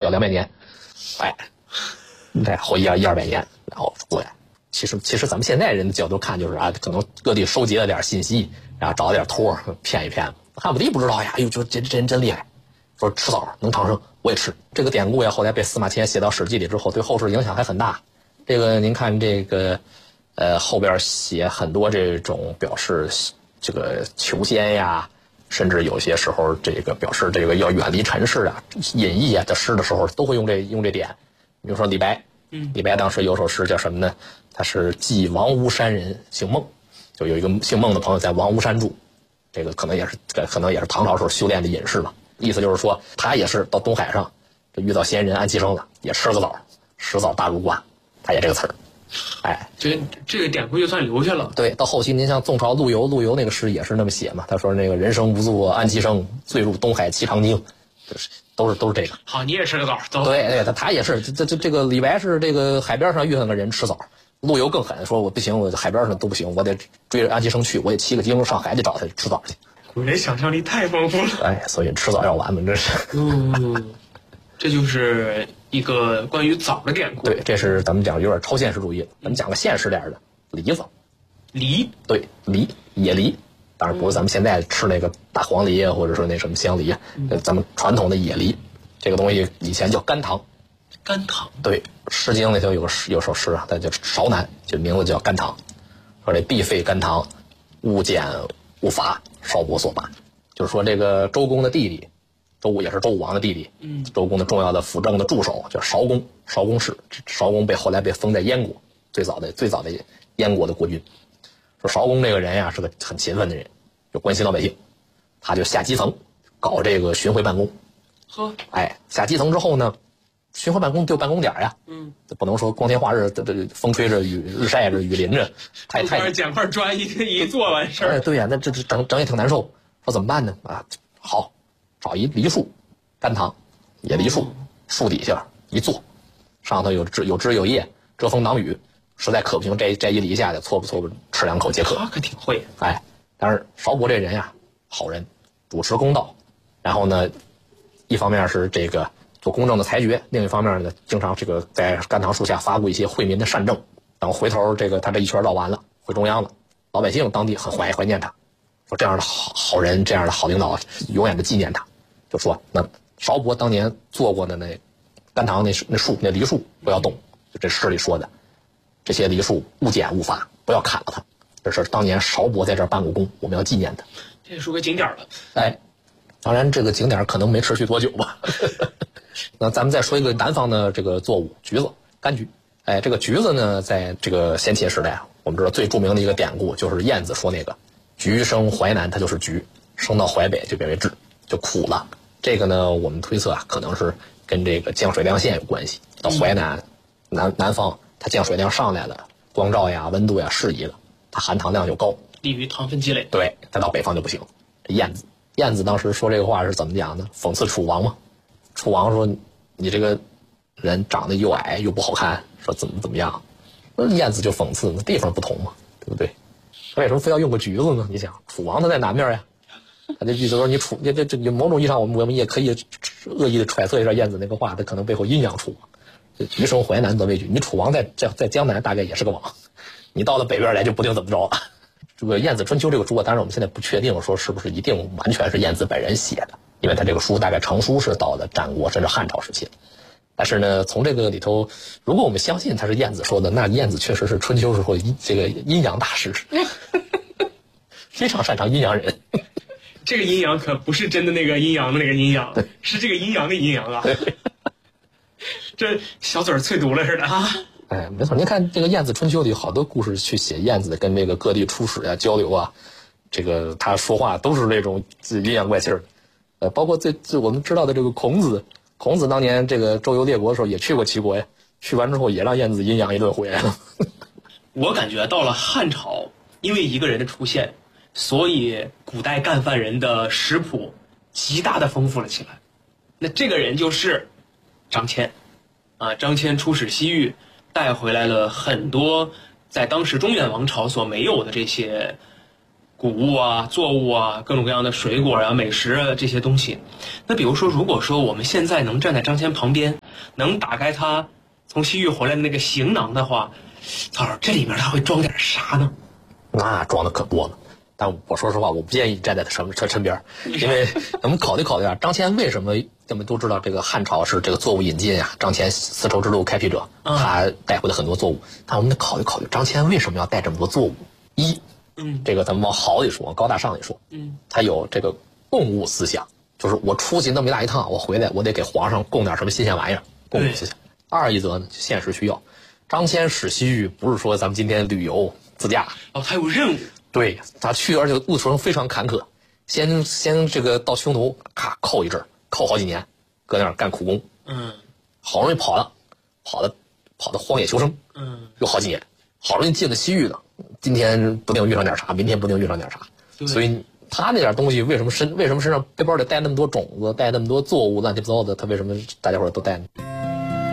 要200年，哎，再活100-200年，然后过来。其实咱们现在人的角度看，就是啊，可能各地收集了点信息，然后找了点托骗一骗。汉武帝不知道呀，哎呦，这人真厉害，说吃枣能长生，我也吃。这个典故呀，后来被司马迁写到《史记》里之后，对后世影响还很大。这个您看这个，后边写很多这种表示这个求仙呀，甚至有些时候这个表示这个要远离尘世啊、隐逸啊的诗的时候，都会用这点。比如说李白，李白当时有首诗叫什么呢？他是寄王屋山人，姓孟，就有一个姓孟的朋友在王屋山住，这个可能也是唐朝时候修炼的隐士嘛。意思就是说，他也是到东海上，这遇到仙人安其生了，也吃了个枣，食枣大如瓜，他也这个词儿。哎， 这个典故就算留下了。 对，到后期您像宋朝陆游那个诗也是那么写嘛，他说那个人生无作安其生，醉入东海凄长鲸，都是这个。 好，你也吃个枣，走。 对，他也是这个李白是这个海边上遇上个人吃枣。陆游更狠，说我不行，我海边上都不行，我得追着安其生去，我得骑个鲸上海去找他吃枣去。 古人想象力太丰富了。 哎，所以吃枣要完嘛，这是。 这就是一个关于枣的典故。 对，这是咱们讲有点超现实主义，咱们讲个现实点的梨子。 梨， 对，梨，野梨，当然不是咱们现在吃那个大黄梨啊，或者说那什么香梨啊，咱们传统的野梨，这个东西以前叫甘棠。 甘棠， 对，《诗经》里头有首诗啊，它叫《韶南》，就名字叫甘棠，说这必废甘棠，勿减勿伐，少伯所罢。就是说这个周公的弟弟，周武也是周武王的弟弟，周公的重要的辅政的助手叫韶公，韶公氏，韶公后来被封在燕国，最早的燕国的国君。说韶公这个人呀是个很勤奋的人，就关心老百姓，他就下基层搞这个巡回办公。 呵， 哎，下基层之后呢，巡回办公就办公点呀，不能说光天化日，这风吹着雨日晒着雨淋着，太捡块砖一做完事儿。 哎，对呀，那这整也挺难受。说怎么办呢？啊，好，找一梨树，甘棠，野梨树，树底下一坐，上头有枝有叶，遮风挡雨，实在渴不行，摘一梨下去，搓不吃2口解渴。 他可挺会。 哎，但是韶伯这人呀，好人，主持公道，然后呢，一方面是这个做公正的裁决，另一方面呢，经常这个在甘棠树下发布一些惠民的善政，然后回头这个他这一圈绕完了，回中央了，老百姓当地很怀念他，说这样的好人，这样的好领导，永远的纪念他。就说那韶伯当年做过的那甘棠那树那梨树不要动，就这诗里说的，这些梨树勿剪勿伐，不要砍了它。这是当年韶伯在这儿办过工，我们要纪念他。 这是个景点了。 哎，当然这个景点可能没持续多久吧。那咱们再说一个南方的这个作物，橘子，柑橘。哎，这个橘子呢，在这个先秦时代啊，我们知道最著名的一个典故就是晏子说那个橘生淮南，它就是橘，升到淮北就变为枳，就苦了。这个呢，我们推测啊，可能是跟这个降水量线有关系。到淮南南方，它降水量上来了，光照呀、温度呀适宜了，它含糖量就高， 利于糖分积累。 对，再到北方就不行。这晏子当时说这个话是怎么讲呢？讽刺楚王嘛。楚王说：“你这个人长得又矮又不好看，说怎么样？”那晏子就讽刺，那地方不同嘛，对不对？为什么非要用个橘子呢？你想，楚王他在南边呀，他这意思说你这某种意义上，我们也可以恶意的揣测一下晏子那个话，他可能背后阴阳楚王。橘生淮南则为橘，你楚王在江南大概也是个王，你到了北边来就不定怎么着了。这个《晏子春秋》这个书啊，当然我们现在不确定说是不是一定完全是晏子本人写的，因为他这个书大概成书是到了战国甚至汉朝时期。但是呢，从这个里头，如果我们相信他是晏子说的，那晏子确实是春秋时候这个阴阳大师，非常擅长阴阳人。 这个阴阳可不是真的那个阴阳的那个阴阳，是这个阴阳的阴阳啊。这小嘴脆毒了似的啊。 哎，没错，您看这个《晏子春秋》里好多故事去写晏子跟这个各地出使啊、交流啊，这个他说话都是那种阴阳怪气儿。包括最我们知道的这个孔子当年这个周游列国的时候也去过齐国呀，去完之后也让晏子阴阳一顿回来了。 我感觉到了汉朝，因为一个人的出现，所以古代干饭人的食谱极大的丰富了起来。那这个人就是张骞啊，张骞出使西域，带回来了很多在当时中原王朝所没有的这些谷物啊、作物啊、各种各样的水果啊、美食啊这些东西。那比如说，如果说我们现在能站在张骞旁边，能打开他从西域回来的那个行囊的话，曹老师，这里面他会装点啥呢？ 那装的可多了。但我说实话，我不建议站在他身边，因为咱们考虑考虑啊，张骞为什么咱们都知道这个汉朝是这个作物引进啊，张骞丝绸之路开辟者，他带回了很多作物。但我们得考虑考虑，张骞为什么要带这么多作物？这个咱们往好里说，往高大上里说，他有这个贡物思想，就是我出去那么大一趟，我回来我得给皇上供点什么新鲜玩意儿，贡物思想。二一则呢，现实需要，张骞使西域不是说咱们今天旅游自驾， 他有任务。 对，他去，而且路程非常坎坷，先这个到匈奴，咔扣一阵，扣好几年，搁那儿干苦工，好容易跑到荒野求生，有好几年，好容易进了西域了，今天不定遇上点啥，明天不定遇上点啥，所以他那点东西为什么身上背包里带那么多种子，带那么多作物，乱七八糟的，他为什么大家伙都带呢？